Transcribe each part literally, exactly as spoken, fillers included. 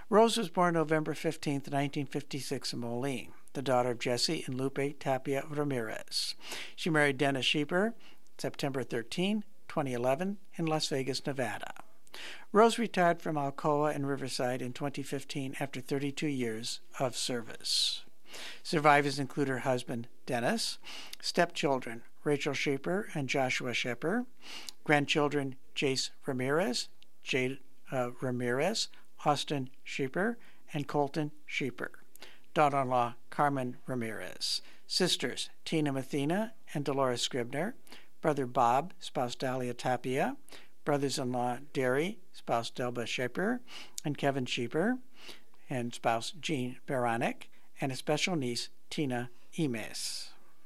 Rose was born November fifteenth, nineteen fifty-six in Moline, the daughter of Jesse and Lupe Tapia Ramirez. She married Dennis Sheeper September thirteenth, twenty eleven in Las Vegas, Nevada. Rose retired from Alcoa and Riverside in twenty fifteen after thirty-two years of service. Survivors include her husband, Dennis, stepchildren, Rachel Sheeper and Joshua Sheeper, grandchildren, Jace Ramirez, Jade uh, Ramirez, Austin Sheeper, and Colton Sheeper, daughter-in-law, Carmen Ramirez, sisters, Tina Mathena and Dolores Scribner, brother Bob, spouse Dahlia Tapia, brothers-in-law, Derry, spouse Delba Sheeper, and Kevin Sheeper, and spouse Jean Baronic, and a special niece, Tina Imes.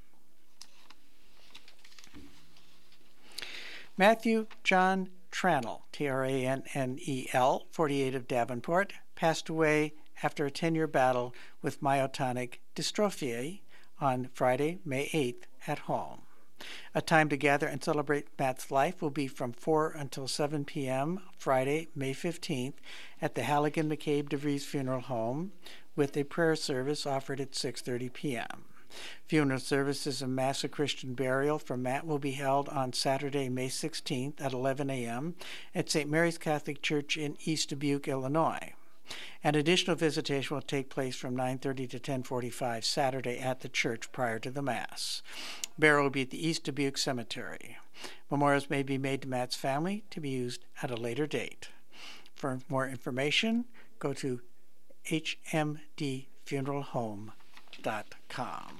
Matthew John Tranel, T R A N N E L, forty-eight of Davenport, passed away after a ten-year battle with myotonic dystrophy on Friday, May eighth, at home. A time to gather and celebrate Matt's life will be from four until seven p.m. Friday, May fifteenth, at the Halligan McCabe DeVries Funeral Home, with a prayer service offered at six thirty p.m. Funeral services and Mass of Christian burial for Matt will be held on Saturday, May sixteenth at eleven a.m. at Saint Mary's Catholic Church in East Dubuque, Illinois. An additional visitation will take place from nine thirty to ten forty-five Saturday at the church prior to the Mass. Burial will be at the East Dubuque Cemetery. Memorials may be made to Matt's family to be used at a later date. For more information, go to h m d funeral home dot com.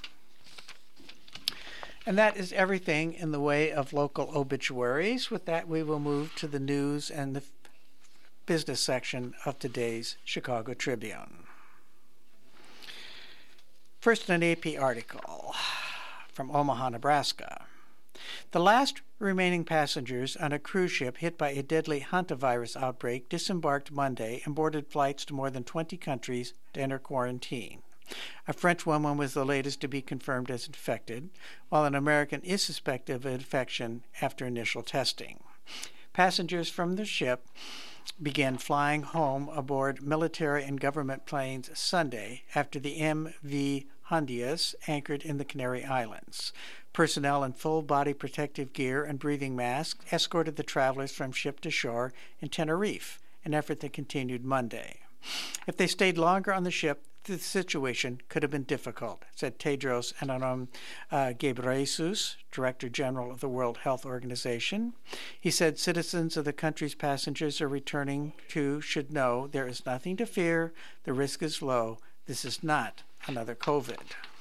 And that is everything in the way of local obituaries. With that, we will move to the news and the business section of today's Chicago Tribune. First, an A P article from Omaha, Nebraska. The last remaining passengers on a cruise ship hit by a deadly hantavirus outbreak disembarked Monday and boarded flights to more than twenty countries to enter quarantine. A French woman was the latest to be confirmed as infected, while an American is suspected of infection after initial testing. Passengers from the ship began flying home aboard military and government planes Sunday after the M V Hondias anchored in the Canary Islands. Personnel in full body protective gear and breathing masks escorted the travelers from ship to shore in Tenerife, an effort that continued Monday. If they stayed longer on the ship, the situation could have been difficult, said Tedros Adhanom uh, Ghebreyesus, Director General of the World Health Organization. He said citizens of the countries passengers are returning to should know there is nothing to fear, the risk is low, this is not another COVID.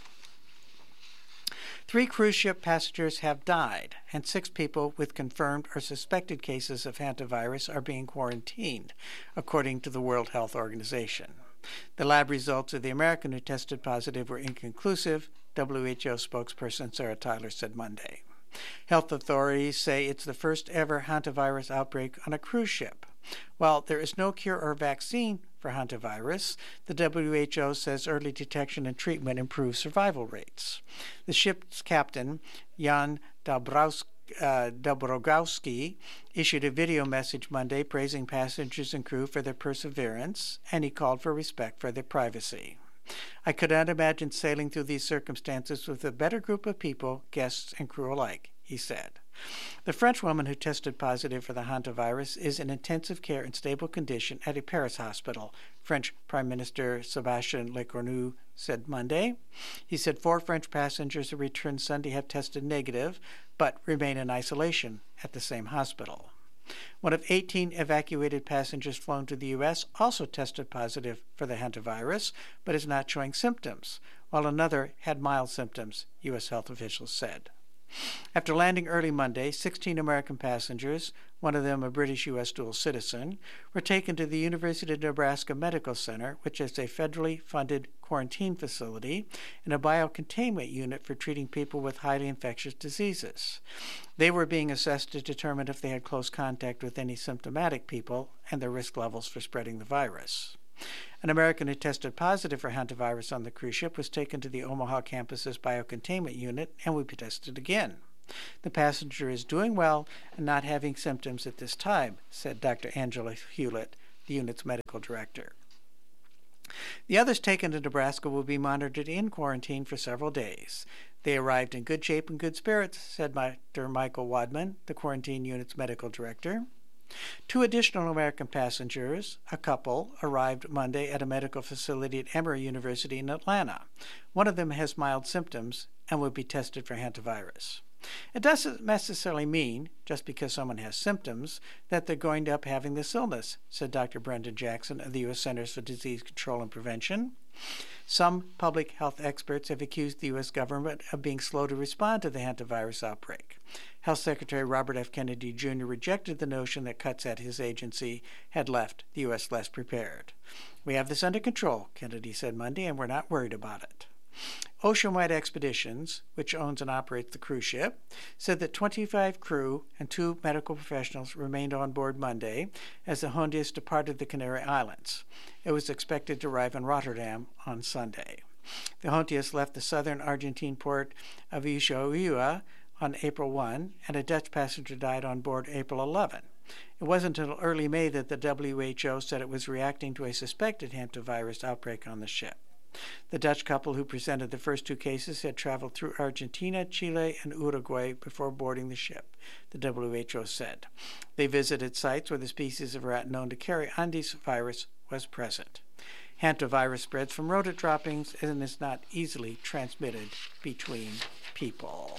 Three cruise ship passengers have died, and six people with confirmed or suspected cases of hantavirus are being quarantined, according to the World Health Organization. The lab results of the American who tested positive were inconclusive, W H O spokesperson Sarah Tyler said Monday. Health authorities say it's the first ever hantavirus outbreak on a cruise ship. While there is no cure or vaccine for hantavirus, the W H O says early detection and treatment improves survival rates. The ship's captain, Jan Dabrowski, Uh, Dobrogowski issued a video message Monday praising passengers and crew for their perseverance, and he called for respect for their privacy. I could not imagine sailing through these circumstances with a better group of people, guests and crew alike, he said. The French woman who tested positive for the hantavirus is in intensive care and stable condition at a Paris hospital, French Prime Minister Sébastien Lecornu said Monday. He said four French passengers who returned Sunday have tested negative, but remain in isolation at the same hospital. One of eighteen evacuated passengers flown to the U S also tested positive for the hantavirus, but is not showing symptoms, while another had mild symptoms, U S health officials said. After landing early Monday, sixteen American passengers, one of them a British U S dual citizen, were taken to the University of Nebraska Medical Center, which is a federally funded quarantine facility and a biocontainment unit for treating people with highly infectious diseases. They were being assessed to determine if they had close contact with any symptomatic people and their risk levels for spreading the virus. An American who tested positive for hantavirus on the cruise ship was taken to the Omaha campus's biocontainment unit and will be tested again. The passenger is doing well and not having symptoms at this time, said Doctor Angela Hewlett, the unit's medical director. The others taken to Nebraska will be monitored in quarantine for several days. They arrived in good shape and good spirits, said Doctor Michael Wadman, the quarantine unit's medical director. Two additional American passengers, a couple, arrived Monday at a medical facility at Emory University in Atlanta. One of them has mild symptoms and will be tested for hantavirus. It doesn't necessarily mean, just because someone has symptoms, that they're going to end up having this illness, said Doctor Brendan Jackson of the U S Centers for Disease Control and Prevention. Some public health experts have accused the U S government of being slow to respond to the hantavirus outbreak. Health Secretary Robert F. Kennedy Junior rejected the notion that cuts at his agency had left the U S less prepared. We have this under control, Kennedy said Monday, and we're not worried about it. Oceanwide Expeditions, which owns and operates the cruise ship, said that twenty-five crew and two medical professionals remained on board Monday as the Hondius departed the Canary Islands. It was expected to arrive in Rotterdam on Sunday. The Hondius left the southern Argentine port of Ushuaia on April first, and a Dutch passenger died on board April eleventh. It wasn't until early May that the W H O said it was reacting to a suspected hantavirus outbreak on the ship. The Dutch couple who presented the first two cases had traveled through Argentina, Chile, and Uruguay before boarding the ship, the W H O said. They visited sites where the species of rat known to carry Andes virus was present. Hantavirus spreads from rodent droppings and is not easily transmitted between people.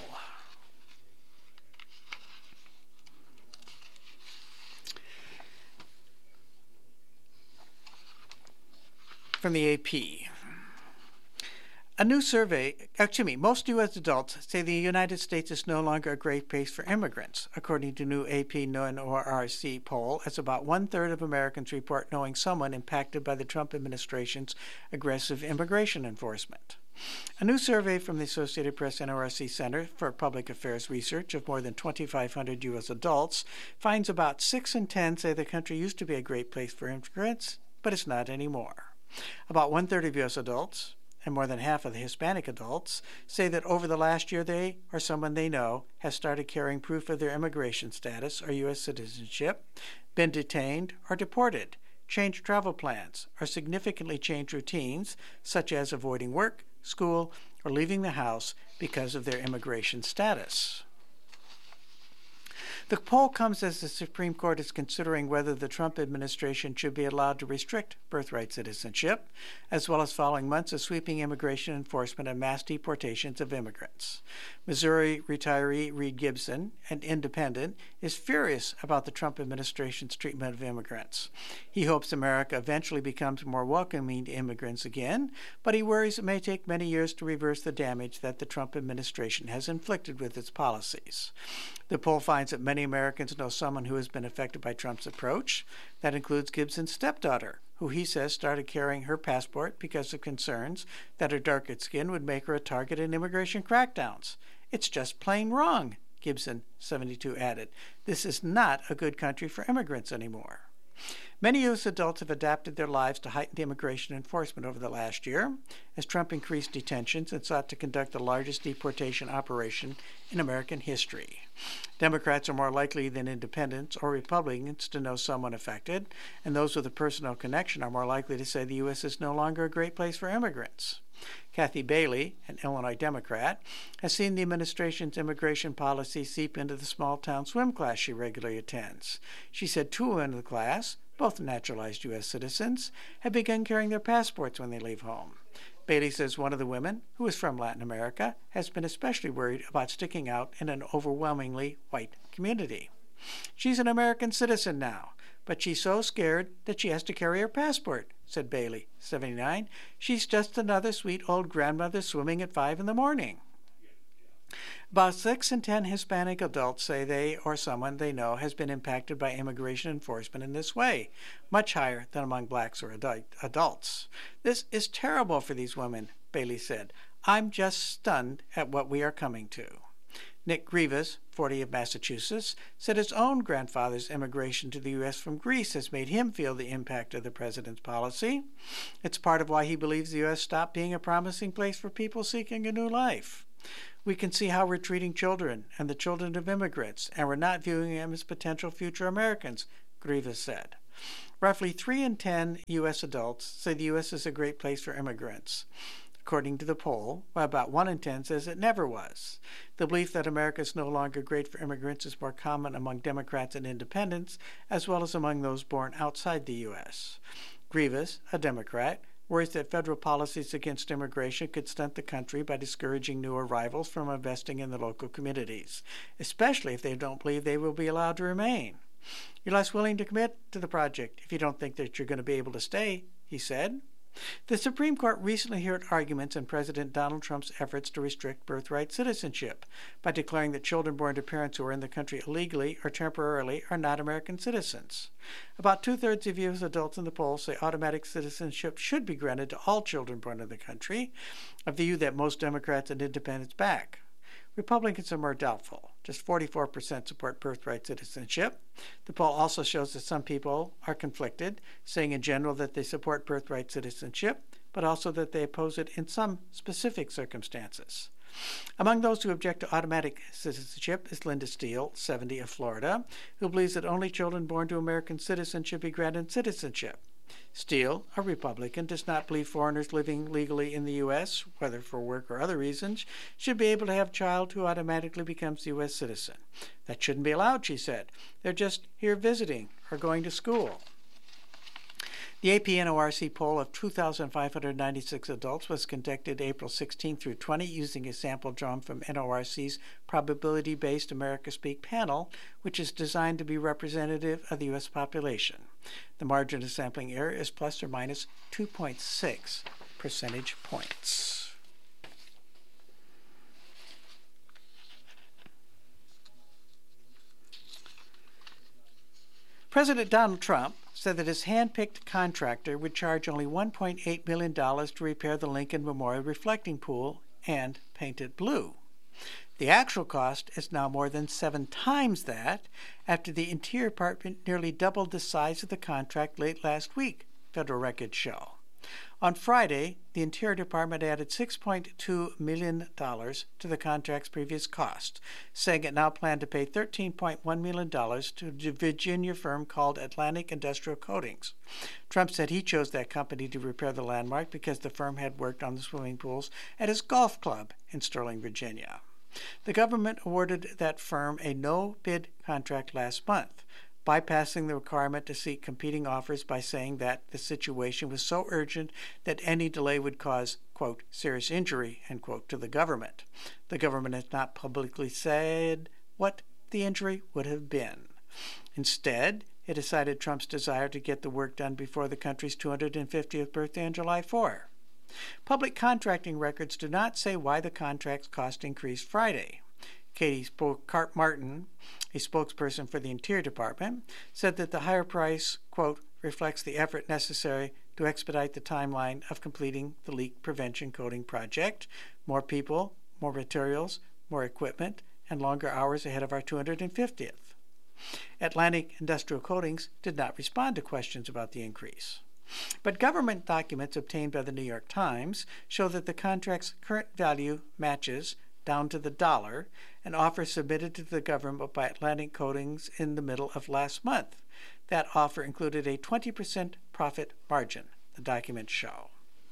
From the A P. A new survey, excuse me, most U S adults say the United States is no longer a great place for immigrants, according to new A P N O R C poll, as about one-third of Americans report knowing someone impacted by the Trump administration's aggressive immigration enforcement. A new survey from the Associated Press N O R C Center for Public Affairs Research of more than twenty-five hundred U S adults finds about six in ten say the country used to be a great place for immigrants, but it's not anymore. About one-third of U S adults, and more than half of the Hispanic adults, say that over the last year they or someone they know has started carrying proof of their immigration status or U S citizenship, been detained or deported, changed travel plans, or significantly changed routines, such as avoiding work, school, or leaving the house because of their immigration status. The poll comes as the Supreme Court is considering whether the Trump administration should be allowed to restrict birthright citizenship, as well as following months of sweeping immigration enforcement and mass deportations of immigrants. Missouri retiree Reed Gibson, an independent, is furious about the Trump administration's treatment of immigrants. He hopes America eventually becomes more welcoming to immigrants again, but he worries it may take many years to reverse the damage that the Trump administration has inflicted with its policies. The poll finds that many Americans know someone who has been affected by Trump's approach. That includes Gibson's stepdaughter, who he says started carrying her passport because of concerns that her darker skin would make her a target in immigration crackdowns. It's just plain wrong, Gibson, seventy-two, added. This is not a good country for immigrants anymore. Many U S adults have adapted their lives to heightened immigration enforcement over the last year, as Trump increased detentions and sought to conduct the largest deportation operation in American history. Democrats are more likely than independents or Republicans to know someone affected, and those with a personal connection are more likely to say the U S is no longer a great place for immigrants. Kathy Bailey, an Illinois Democrat, has seen the administration's immigration policy seep into the small-town swim class she regularly attends. She said two women in the class, both naturalized U S citizens, have begun carrying their passports when they leave home. Bailey says one of the women, who is from Latin America, has been especially worried about sticking out in an overwhelmingly white community. She's an American citizen now, but she's so scared that she has to carry her passport, said Bailey, seventy-nine. She's just another sweet old grandmother swimming at five in the morning. About six in ten Hispanic adults say they or someone they know has been impacted by immigration enforcement in this way, much higher than among blacks or adu- adults. This is terrible for these women, Bailey said. I'm just stunned at what we are coming to. Nick Grievous, forty, of Massachusetts, said his own grandfather's immigration to the U S from Greece has made him feel the impact of the president's policy. It's part of why he believes the U S stopped being a promising place for people seeking a new life. We can see how we're treating children and the children of immigrants, and we're not viewing them as potential future Americans, Grievous said. Roughly three in ten U S adults say the U S is a great place for immigrants, according to the poll, while about one in ten says it never was. The belief that America is no longer great for immigrants is more common among Democrats and independents, as well as among those born outside the U S. Grievous, a Democrat, worries that federal policies against immigration could stunt the country by discouraging new arrivals from investing in the local communities, especially if they don't believe they will be allowed to remain. You're less willing to commit to the project if you don't think that you're going to be able to stay, he said. The Supreme Court recently heard arguments in President Donald Trump's efforts to restrict birthright citizenship by declaring that children born to parents who are in the country illegally or temporarily are not American citizens. About two-thirds of U S adults in the poll say automatic citizenship should be granted to all children born in the country, a view that most Democrats and independents back. Republicans are more doubtful. Just forty-four percent support birthright citizenship. The poll also shows that some people are conflicted, saying in general that they support birthright citizenship, but also that they oppose it in some specific circumstances. Among those who object to automatic citizenship is Linda Steele, seventy, of Florida, who believes that only children born to American citizens should be granted citizenship. Steele, a Republican, does not believe foreigners living legally in the U S, whether for work or other reasons, should be able to have a child who automatically becomes a U S citizen. That shouldn't be allowed, she said. They're just here visiting or going to school. The A P N O R C poll of two thousand five hundred ninety-six adults was conducted April sixteenth through twentieth using a sample drawn from N O R C's probability-based America Speak panel, which is designed to be representative of the U S population. The margin of sampling error is plus or minus two point six percentage points. President Donald Trump said that his hand-picked contractor would charge only one point eight million dollars to repair the Lincoln Memorial reflecting pool and paint it blue. The actual cost is now more than seven times that, after the Interior Department nearly doubled the size of the contract late last week, federal records show. On Friday, the Interior Department added six point two million dollars to the contract's previous cost, saying it now planned to pay thirteen point one million dollars to a Virginia firm called Atlantic Industrial Coatings. Trump said he chose that company to repair the landmark because the firm had worked on the swimming pools at his golf club in Sterling, Virginia. The government awarded that firm a no-bid contract last month, bypassing the requirement to seek competing offers by saying that the situation was so urgent that any delay would cause, quote, serious injury, end quote, to the government. The government has not publicly said what the injury would have been. Instead, it decided Trump's desire to get the work done before the country's two hundred fiftieth birthday on July fourth. Public contracting records do not say why the contract's cost increased Friday. Katie Martin, a spokesperson for the Interior Department, said that the higher price, quote, reflects the effort necessary to expedite the timeline of completing the leak prevention coating project, more people, more materials, more equipment, and longer hours ahead of our two hundred fiftieth. Atlantic Industrial Coatings did not respond to questions about the increase. But government documents obtained by the New York Times show that the contract's current value matches, down to the dollar, an offer submitted to the government by Atlantic Coatings in the middle of last month. That offer included a twenty percent profit margin, the documents show.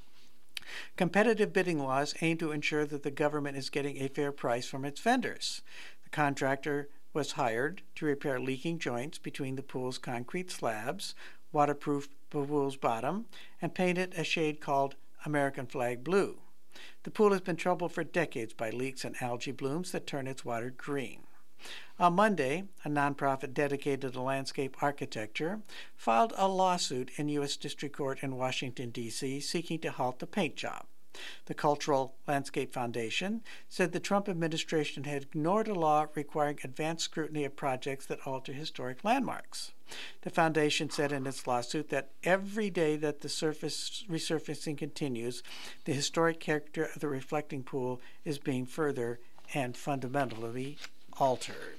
Competitive bidding laws aim to ensure that the government is getting a fair price from its vendors. The contractor was hired to repair leaking joints between the pool's concrete slabs, waterproof the pool's bottom, and paint it a shade called American Flag Blue. The pool has been troubled for decades by leaks and algae blooms that turn its water green. On Monday, a nonprofit dedicated to landscape architecture filed a lawsuit in U S District Court in Washington, D C, seeking to halt the paint job. The Cultural Landscape Foundation said the Trump administration had ignored a law requiring advanced scrutiny of projects that alter historic landmarks. The foundation said in its lawsuit that every day that the surface resurfacing continues, the historic character of the reflecting pool is being further and fundamentally altered.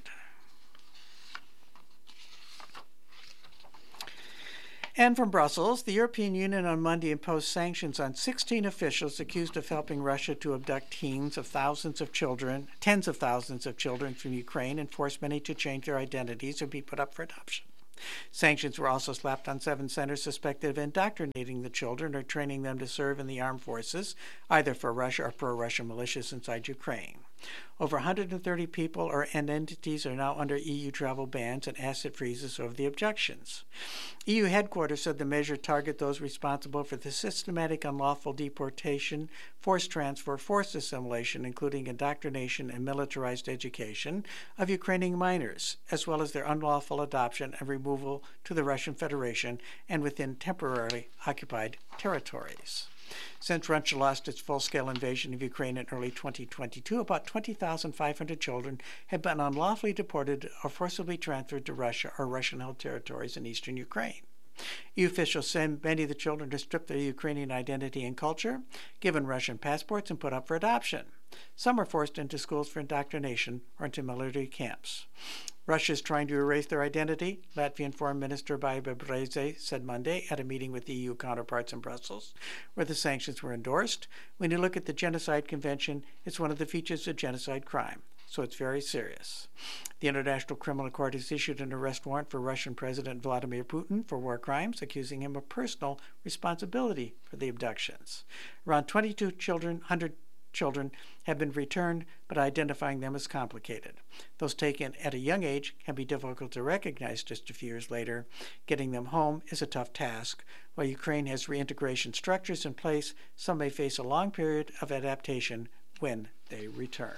And from Brussels, the European Union on Monday imposed sanctions on sixteen officials accused of helping Russia to abduct teens of thousands of children, tens of thousands of children from Ukraine and force many to change their identities or be put up for adoption. Sanctions were also slapped on seven centers suspected of indoctrinating the children or training them to serve in the armed forces, either for Russia or pro-Russian militias inside Ukraine. Over one hundred thirty people or and entities are now under E U travel bans and asset freezes over the objections. E U headquarters said the measure target those responsible for the systematic unlawful deportation, forced transfer, forced assimilation, including indoctrination and militarized education, of Ukrainian minors, as well as their unlawful adoption and removal to the Russian Federation and within temporarily occupied territories. Since Russia lost its full-scale invasion of Ukraine in early twenty twenty-two, about twenty thousand five hundred children have been unlawfully deported or forcibly transferred to Russia or Russian-held territories in eastern Ukraine. E U officials say many of the children are stripped their Ukrainian identity and culture, given Russian passports, and put up for adoption. Some are forced into schools for indoctrination or into military camps. Russia is trying to erase their identity, Latvian Foreign Minister Baiba Breze said Monday at a meeting with E U counterparts in Brussels, where the sanctions were endorsed. When you look at the Genocide Convention, it's one of the features of genocide crime, so it's very serious. The International Criminal Court has issued an arrest warrant for Russian President Vladimir Putin for war crimes, accusing him of personal responsibility for the abductions. Around twenty-two children, one hundred children have been returned, but identifying them is complicated. Those taken at a young age can be difficult to recognize just a few years later. Getting them home is a tough task. While Ukraine has reintegration structures in place, some may face a long period of adaptation when they return.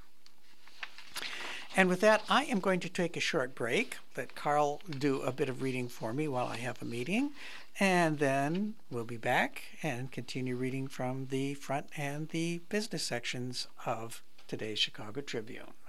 And with that, I am going to take a short break, let Carl do a bit of reading for me while I have a meeting, and then we'll be back and continue reading from the front and the business sections of today's Chicago Tribune.